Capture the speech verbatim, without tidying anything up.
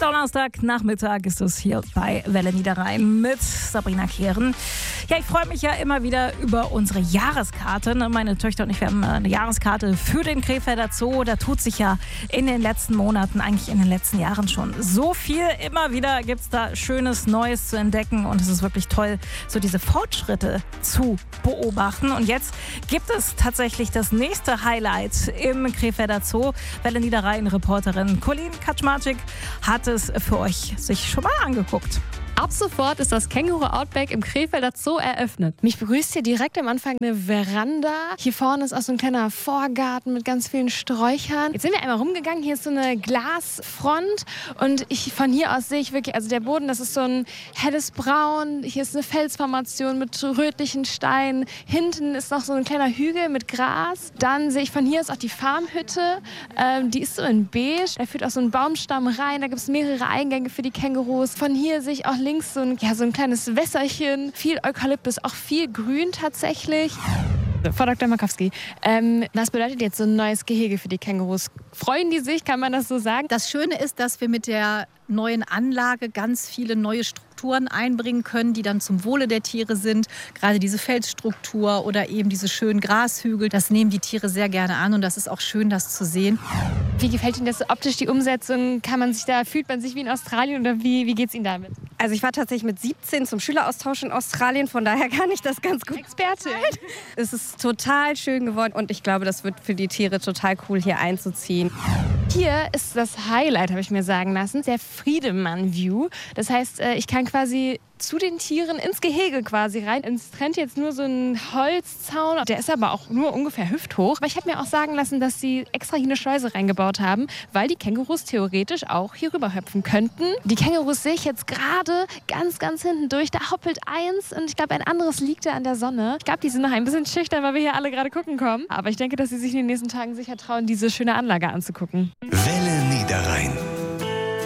Donnerstagnachmittag ist es hier bei Welle Niederrhein mit Sabrina Kehren. Ja, ich freue mich ja immer wieder über unsere Jahreskarte. Meine Töchter und ich, wir haben eine Jahreskarte für den Krefelder Zoo. Da tut sich ja in den letzten Monaten, eigentlich in den letzten Jahren schon so viel. Immer wieder gibt es da Schönes, Neues zu entdecken und es ist wirklich toll, so diese Fortschritte zu beobachten. Und jetzt gibt es tatsächlich das nächste Highlight im Krefelder Zoo. Welle Niederrhein-Reporterin Colleen Kaczmarczyk hat es für euch sich schon mal angeguckt. Ab sofort ist das Känguru Outback im Krefelder Zoo eröffnet. Mich begrüßt hier direkt am Anfang eine Veranda. Hier vorne ist auch so ein kleiner Vorgarten mit ganz vielen Sträuchern. Jetzt sind wir einmal rumgegangen. Hier ist so eine Glasfront und ich, von hier aus sehe ich wirklich, also der Boden, das ist so ein helles Braun. Hier ist eine Felsformation mit rötlichen Steinen. Hinten ist noch so ein kleiner Hügel mit Gras. Dann sehe ich von hier aus auch die Farmhütte. Ähm, die ist so in beige. Da führt auch so ein Baumstamm rein. Da gibt es mehrere Eingänge für die Kängurus. Von hier sehe ich auch links so ein, ja, so ein kleines Wässerchen, viel Eukalyptus, auch viel Grün tatsächlich. Frau Doktor Markowski, ähm, was bedeutet jetzt so ein neues Gehege für die Kängurus? Freuen die sich, kann man das so sagen? Das Schöne ist, dass wir mit der neuen Anlage ganz viele neue Strukturen einbringen können, die dann zum Wohle der Tiere sind. Gerade diese Felsstruktur oder eben diese schönen Grashügel, das nehmen die Tiere sehr gerne an und das ist auch schön, das zu sehen. Wie gefällt Ihnen das so optisch, die Umsetzung? Kann man sich da, fühlt man sich wie in Australien oder wie, wie geht es Ihnen damit? Also ich war tatsächlich mit siebzehn zum Schüleraustausch in Australien, von daher kann ich das ganz gut. Expertin. Es ist total schön geworden und ich glaube, das wird für die Tiere total cool, hier einzuziehen. Hier ist das Highlight, habe ich mir sagen lassen, der Friedemann-View. Das heißt, ich kann quasi zu den Tieren ins Gehege quasi rein. Es trennt jetzt nur so ein Holzzaun. Der ist aber auch nur ungefähr hüfthoch. Aber ich habe mir auch sagen lassen, dass sie extra hier eine Schleuse reingebaut haben, weil die Kängurus theoretisch auch hier rüber hüpfen könnten. Die Kängurus sehe ich jetzt gerade ganz, ganz hinten durch. Da hoppelt eins und ich glaube, ein anderes liegt da an der Sonne. Ich glaube, die sind noch ein bisschen schüchtern, weil wir hier alle gerade gucken kommen. Aber ich denke, dass sie sich in den nächsten Tagen sicher trauen, diese schöne Anlage anzugucken. Welle Niederrhein.